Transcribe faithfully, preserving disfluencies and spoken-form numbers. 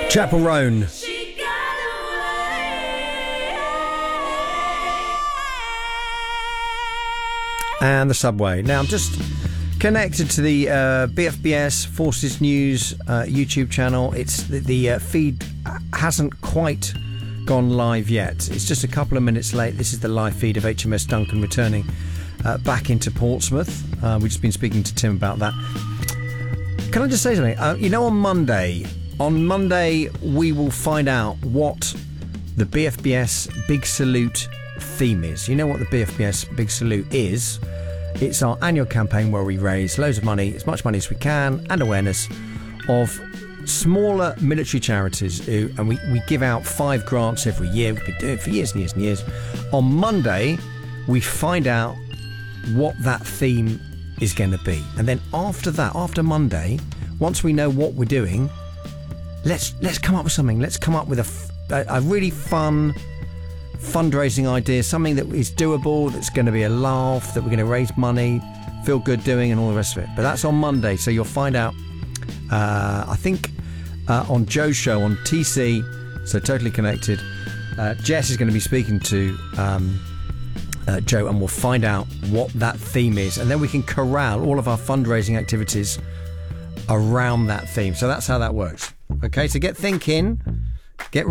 Chapel Roan. And the Subway. Now, I'm just connected to the uh, B F B S Forces News uh, YouTube channel. It's the, the uh, feed hasn't quite gone live yet. It's just a couple of minutes late. This is the live feed of H M S Duncan returning uh, back into Portsmouth. Uh, we've just been speaking to Tim about that. Can I just say something? Uh, you know, on Monday, on Monday we will find out what the B F B S Big Salute theme is. You know what the B F B S Big Salute is? It's our annual campaign where we raise loads of money, as much money as we can, and awareness of smaller military charities who, and we, we give out five grants every year. We've been doing it for years and years and years. On Monday we find out what that theme is going to be, and then after that, after Monday, once we know what we're doing, let's let's come up with something. Let's come up with a, a, a really fun fundraising idea, something that is doable, that's going to be a laugh, that we're going to raise money, feel good doing, and all the rest of it. But that's on Monday, so you'll find out uh, I think uh, on Joe's show on T C, so Totally Connected. uh, Jess is going to be speaking to um, uh, Joe, and we'll find out what that theme is, and then we can corral all of our fundraising activities around that theme. So that's how that works. Okay, so get thinking.